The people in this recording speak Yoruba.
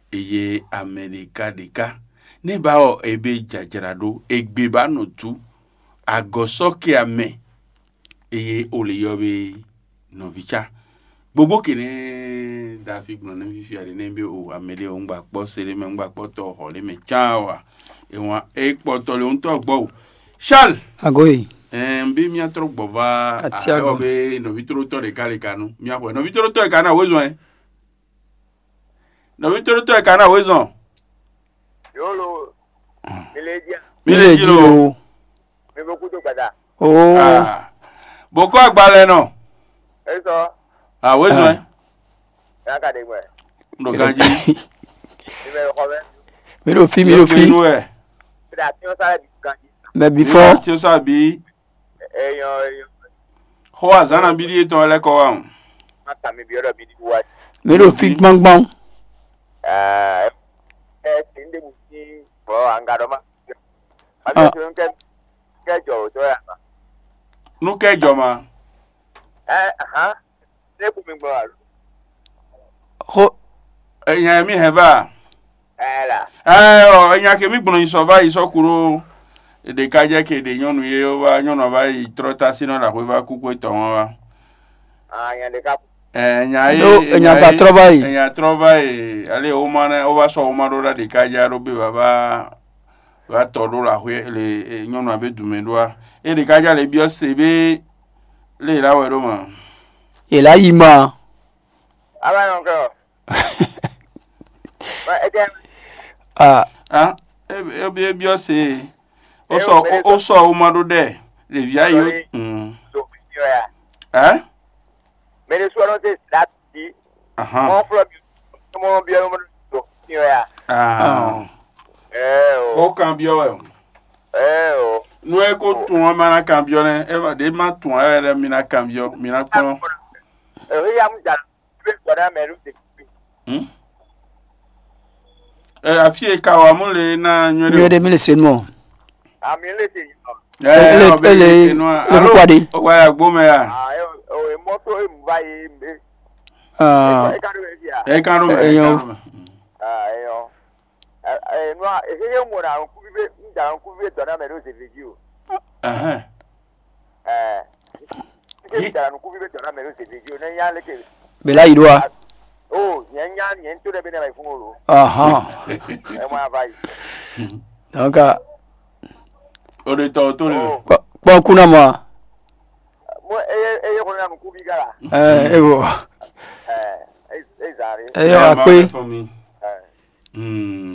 eye America deka ne ba o ebe jajarado egbe ba no tu agosoke ame eye oleyobe novicha gbogbo kene da fi gbon na fi ale ne be o amele o ngba po sele me ngba po to ho le me chawa e won e po to le on to gbo Charles Agoy. Bi mi atro gbova Atiago. be no vitro to de kale kanu mi apo no vitro to e kana wezo no vitro to e kana wezo Yolo. Mileji o. Me boku to gbada. Oh. Boko agbale no Eso. wezo Ya ka de gbe. ndo ganji Ni me ko be. Mi lo fi. Da ti o sare bi kan. Mais before. ti o sabi Eyan. ho azana bi to le ko wa Ma ta mi bi oro bi ni wa. Mi lo fi gbangban. Ti nde mu ti bo angado ma. Abi to nke kejo to ya. nu kejo ma Ne ku mi gbo aru. Ho. eyan mi heva La. eyan ke mi gbon isova isokuro de kaje ke de nyonu ye wa nyonu ba itrota sino la ko va kuku to won wa Yan de ka. Enya trova yi. eyan trova e ale o ma o va so o ma do la de kaje ro be baba wa to do la hwe le nyonu abe dumedoa e de kaje le bi o sebe le la we ro ma Et là, il m'a. Aba yon ko. Ba eden. Bi o se o so o ma do de le via yo So yo ya. Me le so no se that di. Mo from mo bi mo so yo ya. O cambio o. No e ko tun o ma na cambio ne e va de ma tun e mi na cambio mi na ko Ya mu ja. Be so na me ru se. Afie ka wa mu le na Mieux nywere de mille c'est non. Ami le se yo. Le kwadi. o wa ya gbo me ya E moto e mu ba yi me. E ka do e ya. e kan ro me Eyo. No e he mu na ku bi nda ku bi to na me ru se video. Ke da ku bi to na me ru se video na ya le ke. Mais là, il doit. Oh, nyen to de be na mai fun oro. E mo abai. Donc, o de to le bon, kuna moi. Mo e ko na ku bi gara. Et bon. Zare. Et on a